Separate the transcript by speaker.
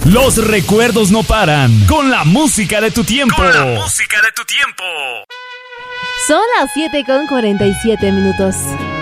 Speaker 1: Los recuerdos no paran. Con la música de tu tiempo.
Speaker 2: Con la música de tu tiempo.
Speaker 3: Son las 7:47 minutos.